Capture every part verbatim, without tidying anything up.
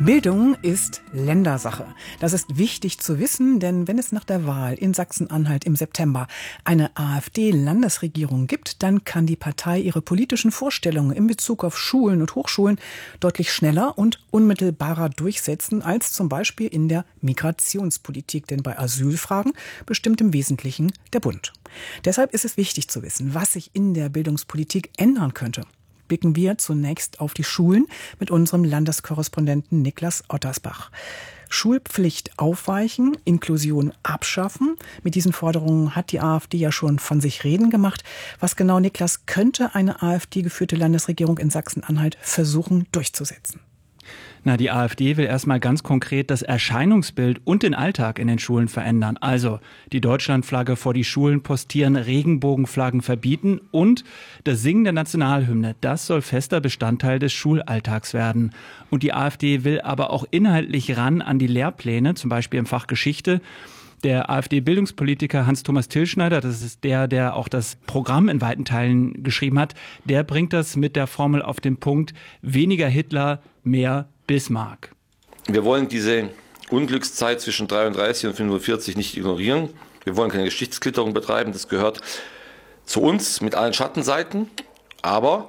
Bildung ist Ländersache. Das ist wichtig zu wissen, denn wenn es nach der Wahl in Sachsen-Anhalt im September eine AfD-Landesregierung gibt, dann kann die Partei ihre politischen Vorstellungen in Bezug auf Schulen und Hochschulen deutlich schneller und unmittelbarer durchsetzen als zum Beispiel in der Migrationspolitik. Denn bei Asylfragen bestimmt im Wesentlichen der Bund. Deshalb ist es wichtig zu wissen, was sich in der Bildungspolitik ändern könnte. Blicken wir zunächst auf die Schulen mit unserem Landeskorrespondenten Niklas Ottersbach. Schulpflicht aufweichen, Inklusion abschaffen. Mit diesen Forderungen hat die AfD ja schon von sich reden gemacht. Was genau, Niklas, könnte eine AfD-geführte Landesregierung in Sachsen-Anhalt versuchen durchzusetzen? Na, die AfD will erstmal ganz konkret das Erscheinungsbild und den Alltag in den Schulen verändern. Also die Deutschlandflagge vor die Schulen postieren, Regenbogenflaggen verbieten und das Singen der Nationalhymne, das soll fester Bestandteil des Schulalltags werden. Und die AfD will aber auch inhaltlich ran an die Lehrpläne, zum Beispiel im Fach Geschichte. Der AfD-Bildungspolitiker Hans-Thomas Tilschneider, das ist der, der auch das Programm in weiten Teilen geschrieben hat, der bringt das mit der Formel auf den Punkt: weniger Hitler, mehr Bismarck. Wir wollen diese Unglückszeit zwischen dreiunddreißig und fünfundvierzig nicht ignorieren. Wir wollen keine Geschichtsklitterung betreiben. Das gehört zu uns mit allen Schattenseiten. Aber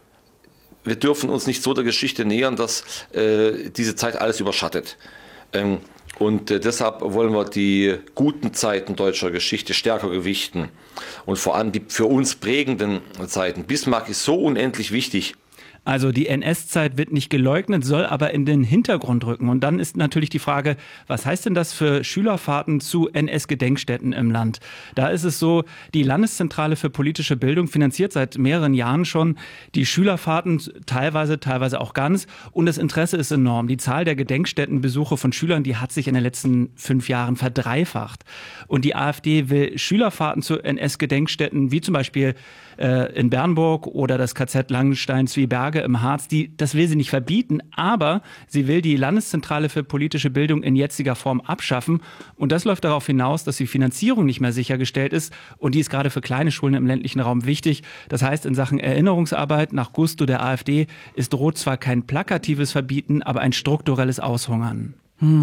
wir dürfen uns nicht so der Geschichte nähern, dass äh, diese Zeit alles überschattet. Ähm, und äh, deshalb wollen wir die guten Zeiten deutscher Geschichte stärker gewichten. Und vor allem die für uns prägenden Zeiten. Bismarck ist so unendlich wichtig. Also die N S-Zeit wird nicht geleugnet, soll aber in den Hintergrund rücken. Und dann ist natürlich die Frage, was heißt denn das für Schülerfahrten zu N S-Gedenkstätten im Land? Da ist es so, die Landeszentrale für politische Bildung finanziert seit mehreren Jahren schon die Schülerfahrten, teilweise, teilweise auch ganz. Und das Interesse ist enorm. Die Zahl der Gedenkstättenbesuche von Schülern, die hat sich in den letzten fünf Jahren verdreifacht. Und die AfD will Schülerfahrten zu N S-Gedenkstätten, wie zum Beispiel äh, in Bernburg oder das K Z Langenstein-Zwieberge im Harz, die, das will sie nicht verbieten, aber sie will die Landeszentrale für politische Bildung in jetziger Form abschaffen. Und das läuft darauf hinaus, dass die Finanzierung nicht mehr sichergestellt ist. Und die ist gerade für kleine Schulen im ländlichen Raum wichtig. Das heißt, in Sachen Erinnerungsarbeit nach Gusto der AfD ist droht zwar kein plakatives Verbieten, aber ein strukturelles Aushungern.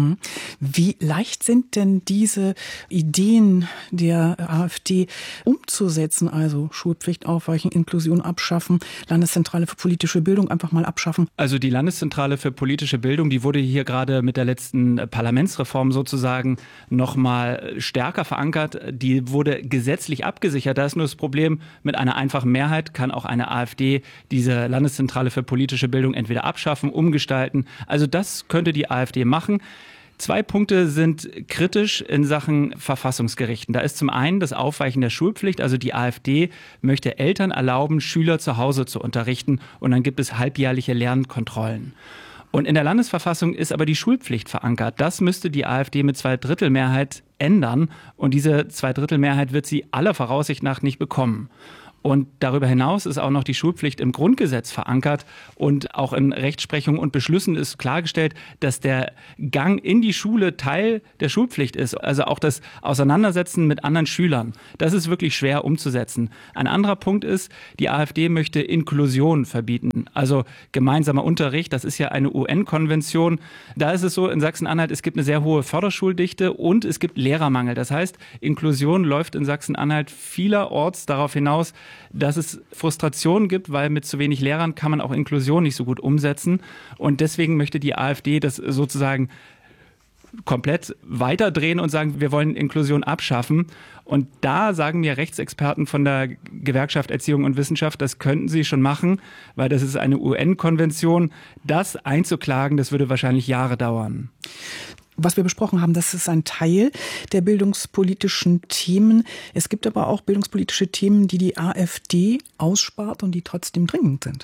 Wie leicht sind denn diese Ideen der AfD umzusetzen? Also Schulpflicht aufweichen, Inklusion abschaffen, Landeszentrale für politische Bildung einfach mal abschaffen. Also die Landeszentrale für politische Bildung, die wurde hier gerade mit der letzten Parlamentsreform sozusagen noch mal stärker verankert. Die wurde gesetzlich abgesichert. Da ist nur das Problem, mit einer einfachen Mehrheit kann auch eine AfD diese Landeszentrale für politische Bildung entweder abschaffen, umgestalten. Also das könnte die AfD machen. Zwei Punkte sind kritisch in Sachen Verfassungsgerichten. Da ist zum einen das Aufweichen der Schulpflicht. Also die AfD möchte Eltern erlauben, Schüler zu Hause zu unterrichten. Und dann gibt es halbjährliche Lernkontrollen. Und in der Landesverfassung ist aber die Schulpflicht verankert. Das müsste die AfD mit Zweidrittelmehrheit ändern. Und diese Zweidrittelmehrheit wird sie aller Voraussicht nach nicht bekommen. Und darüber hinaus ist auch noch die Schulpflicht im Grundgesetz verankert und auch in Rechtsprechung und Beschlüssen ist klargestellt, dass der Gang in die Schule Teil der Schulpflicht ist. Also auch das Auseinandersetzen mit anderen Schülern. Das ist wirklich schwer umzusetzen. Ein anderer Punkt ist, die AfD möchte Inklusion verbieten. Also gemeinsamer Unterricht, das ist ja eine U N-Konvention. Da ist es so, in Sachsen-Anhalt, es gibt eine sehr hohe Förderschuldichte und es gibt Lehrermangel. Das heißt, Inklusion läuft in Sachsen-Anhalt vielerorts darauf hinaus, dass es Frustration gibt, weil mit zu wenig Lehrern kann man auch Inklusion nicht so gut umsetzen. Und deswegen möchte die AfD das sozusagen komplett weiterdrehen und sagen, wir wollen Inklusion abschaffen. Und da sagen mir Rechtsexperten von der Gewerkschaft Erziehung und Wissenschaft, das könnten sie schon machen, weil das ist eine U N-Konvention. Das einzuklagen, das würde wahrscheinlich Jahre dauern. Was wir besprochen haben, das ist ein Teil der bildungspolitischen Themen. Es gibt aber auch bildungspolitische Themen, die die AfD ausspart und die trotzdem dringend sind.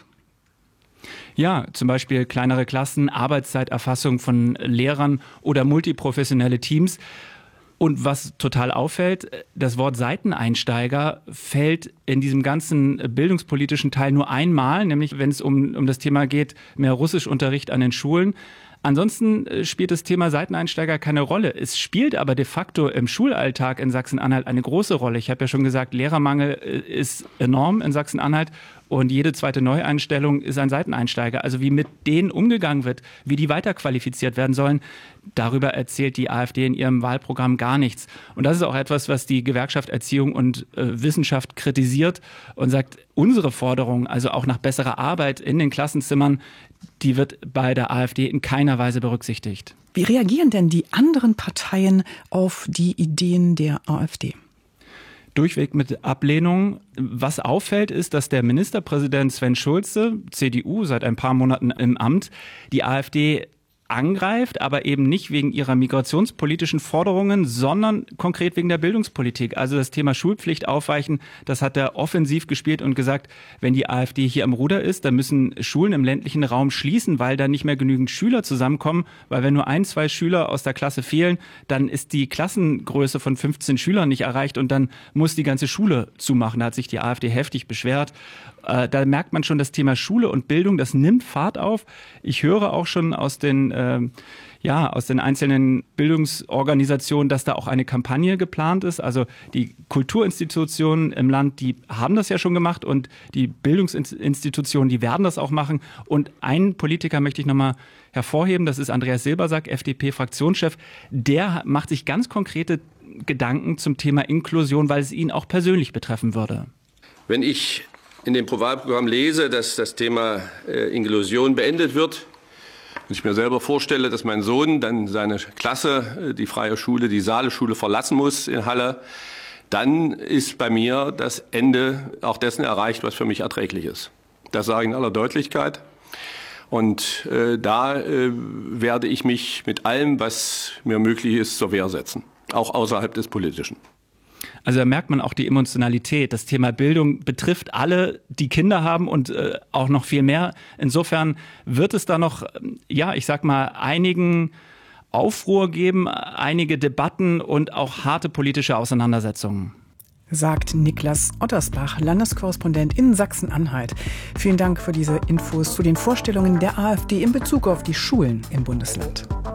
Ja, zum Beispiel kleinere Klassen, Arbeitszeiterfassung von Lehrern oder multiprofessionelle Teams. Und was total auffällt, das Wort Seiteneinsteiger fällt in diesem ganzen bildungspolitischen Teil nur einmal, nämlich wenn es um, um das Thema geht, mehr Russischunterricht an den Schulen. Ansonsten spielt das Thema Seiteneinsteiger keine Rolle. Es spielt aber de facto im Schulalltag in Sachsen-Anhalt eine große Rolle. Ich habe ja schon gesagt, Lehrermangel ist enorm in Sachsen-Anhalt und jede zweite Neueinstellung ist ein Seiteneinsteiger. Also wie mit denen umgegangen wird, wie die weiterqualifiziert werden sollen, darüber erzählt die AfD in ihrem Wahlprogramm gar nichts. Und das ist auch etwas, was die Gewerkschaft Erziehung und äh, Wissenschaft kritisiert und sagt, unsere Forderung, also auch nach besserer Arbeit in den Klassenzimmern, die wird bei der AfD in keiner Weise berücksichtigt. Wie reagieren denn die anderen Parteien auf die Ideen der AfD? Durchweg mit Ablehnung. Was auffällt, ist, dass der Ministerpräsident Sven Schulze, C D U, seit ein paar Monaten im Amt, die AfD angreift, aber eben nicht wegen ihrer migrationspolitischen Forderungen, sondern konkret wegen der Bildungspolitik. Also das Thema Schulpflicht aufweichen, das hat er offensiv gespielt und gesagt, wenn die AfD hier am Ruder ist, dann müssen Schulen im ländlichen Raum schließen, weil da nicht mehr genügend Schüler zusammenkommen, weil wenn nur ein, zwei Schüler aus der Klasse fehlen, dann ist die Klassengröße von fünfzehn Schülern nicht erreicht und dann muss die ganze Schule zumachen. Da hat sich die AfD heftig beschwert. Da merkt man schon, das Thema Schule und Bildung, das nimmt Fahrt auf. Ich höre auch schon aus den, äh, ja, aus den einzelnen Bildungsorganisationen, dass da auch eine Kampagne geplant ist. Also die Kulturinstitutionen im Land, die haben das ja schon gemacht und die Bildungsinstitutionen, die werden das auch machen. Und einen Politiker möchte ich nochmal hervorheben, das ist Andreas Silbersack, F D P-Fraktionschef. Der macht sich ganz konkrete Gedanken zum Thema Inklusion, weil es ihn auch persönlich betreffen würde. Wenn ich in dem Wahlprogramm lese, dass das Thema äh, Inklusion beendet wird und ich mir selber vorstelle, dass mein Sohn dann seine Klasse, äh, die freie Schule, die Saale-Schule verlassen muss in Halle, dann ist bei mir das Ende auch dessen erreicht, was für mich erträglich ist. Das sage ich in aller Deutlichkeit. Und äh, da äh, werde ich mich mit allem, was mir möglich ist, zur Wehr setzen, auch außerhalb des Politischen. Also da merkt man auch die Emotionalität. Das Thema Bildung betrifft alle, die Kinder haben und äh, auch noch viel mehr. Insofern wird es da noch, ja, ich sag mal, einigen Aufruhr geben, einige Debatten und auch harte politische Auseinandersetzungen. Sagt Niklas Ottersbach, Landeskorrespondent in Sachsen-Anhalt. Vielen Dank für diese Infos zu den Vorstellungen der AfD in Bezug auf die Schulen im Bundesland.